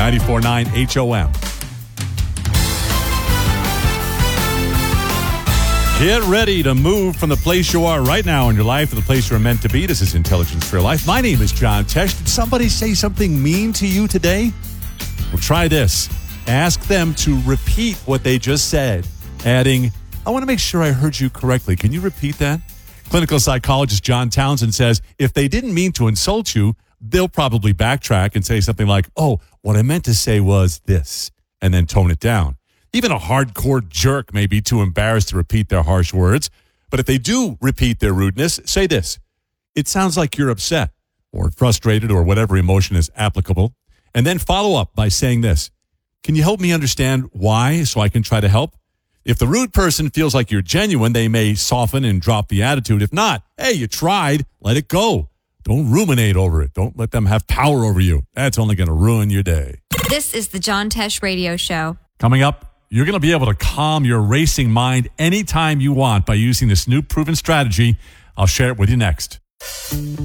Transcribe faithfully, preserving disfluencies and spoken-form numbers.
ninety-four point nine H O M. Get ready to move from the place you are right now in your life to the place you're meant to be. This is Intelligence for Your Life. My name is John Tesh. Did somebody say something mean to you today? Well, try this. Ask them to repeat what they just said, adding, I want to make sure I heard you correctly. Can you repeat that? Clinical psychologist John Townsend says if they didn't mean to insult you, they'll probably backtrack and say something like, oh, what I meant to say was this, and then tone it down. Even a hardcore jerk may be too embarrassed to repeat their harsh words. But if they do repeat their rudeness, say this. It sounds like you're upset or frustrated or whatever emotion is applicable. And then follow up by saying this. Can you help me understand why so I can try to help? If the rude person feels like you're genuine, they may soften and drop the attitude. If not, hey, you tried. Let it go. Don't ruminate over it. Don't let them have power over you. That's only going to ruin your day. This is the John Tesh Radio Show. Coming up, you're going to be able to calm your racing mind anytime you want by using this new proven strategy. I'll share it with you next.